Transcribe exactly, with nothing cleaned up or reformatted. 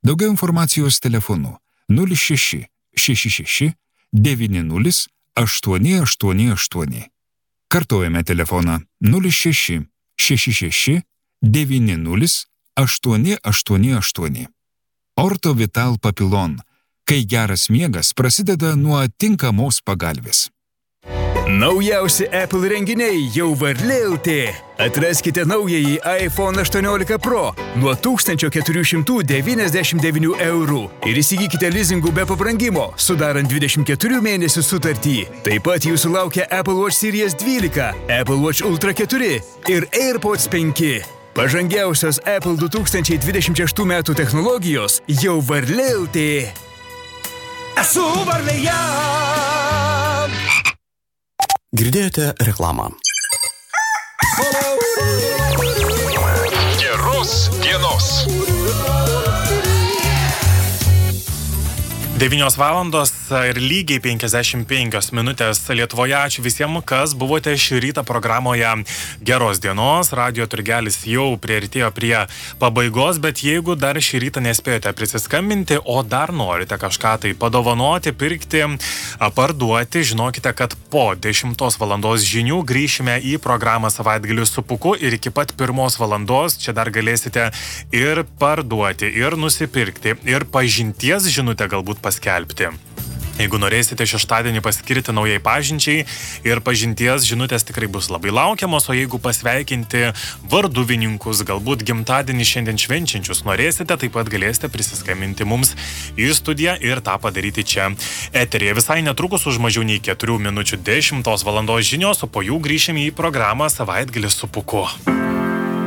Daugiau informacijos telefonu nulis šeši šeši šeši devyni nulis aštuoni aštuoni aštuoni. Kartojame telefoną nulis šeši šeši šeši devyni nulis aštuoni aštuoni aštuoni. Orto Vital Papilon, kai geras miegas prasideda nuo tinkamos pagalvės. Naujausi Apple renginiai jau Varlė L T. Atraskite naująjį iPhone aštuoniolika Pro nuo tūkstančio keturių šimtų devyniasdešimt devynių eurų ir įsigykite lizingų be pabrangimo, sudarant dvidešimt keturių mėnesių sutartį. Taip pat jūsų laukia Apple Watch Series dvylika, Apple Watch Ultra keturi ir AirPods penki. Pažangiausios Apple du tūkstančiai dvidešimt šeštų metų technologijos jau Varlė L T. Esu Varlėje! Girdėjote reklamą. Geros dienos. devynios valandos ir lygiai penkiasdešimt penkios minutės Lietuvoje. Ačiū visiems, kas buvote šį rytą programoje Geros dienos. Radio turgelis jau priartėjo prie pabaigos, bet jeigu dar šį rytą nespėjote prisiskambinti, o dar norite kažką tai padovanoti, pirkti, parduoti, žinokite, kad po dešimtos valandos žinių grįšime į programą Savaitgalis su Puku ir iki pat pirmos valandos čia dar galėsite ir parduoti, ir nusipirkti, ir pažinties žinutę galbūt paskelbti. Jeigu norėsite šeštadienį paskirti naujai pažinčiai ir pažinties žinutės tikrai bus labai laukiamos, o jeigu pasveikinti varduvininkus, galbūt gimtadienį šiandien švenčiančius norėsite, taip pat galėsite prisiskambinti mums į studiją ir tą padaryti čia eteryje. Visai netrukus už mažiau nei keturių minučių dešimtos valandos žinios, o po jų grįšime į programą Savaitgalis su Puku.